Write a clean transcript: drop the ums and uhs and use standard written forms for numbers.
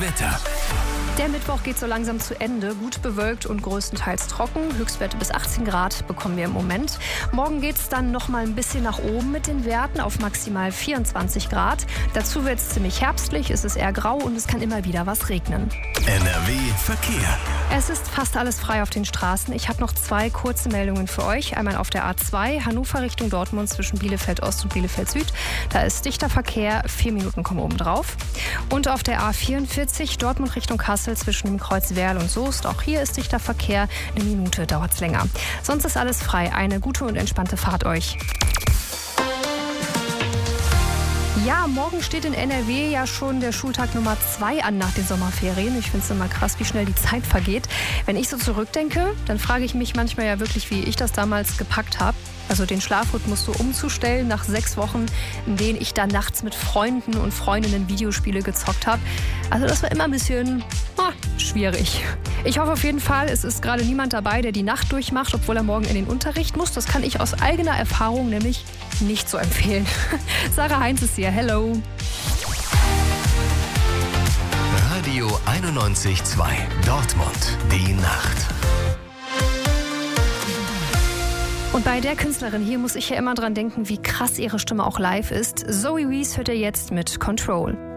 Wetter. Der Mittwoch geht so langsam zu Ende. Gut bewölkt und größtenteils trocken. Höchstwerte bis 18 Grad bekommen wir im Moment. Morgen geht es dann noch mal ein bisschen nach oben mit den Werten auf maximal 24 Grad. Dazu wird es ziemlich herbstlich, es ist eher grau und es kann immer wieder was regnen. NRW Verkehr. Es ist fast alles frei auf den Straßen. Ich habe noch 2 kurze Meldungen für euch. Einmal auf der A2, Hannover Richtung Dortmund zwischen Bielefeld Ost und Bielefeld Süd. Da ist dichter Verkehr, 4 Minuten kommen oben drauf. Und auf der A44, Dortmund Richtung Kassel zwischen dem Kreuz Werl und Soest. Auch hier ist dichter Verkehr, 1 Minute dauert es länger. Sonst ist alles frei. Eine gute und entspannte Fahrt euch. Ja, morgen steht in NRW ja schon der Schultag Nummer 2 an nach den Sommerferien. Ich finde es immer krass, wie schnell die Zeit vergeht. Wenn ich so zurückdenke, dann frage ich mich manchmal ja wirklich, wie ich das damals gepackt habe. Also den Schlafrhythmus so umzustellen nach 6 Wochen, in denen ich dann nachts mit Freunden und Freundinnen Videospiele gezockt habe. Also das war immer ein bisschen schwierig. Ich hoffe auf jeden Fall, es ist gerade niemand dabei, der die Nacht durchmacht, obwohl er morgen in den Unterricht muss. Das kann ich aus eigener Erfahrung nämlich nicht so empfehlen. Sarah Heinz ist hier. Hello. Radio 91.2 Dortmund. Die Nacht. Und bei der Künstlerin hier muss ich ja immer dran denken, wie krass ihre Stimme auch live ist. Zoe Wees hört ihr jetzt mit Control.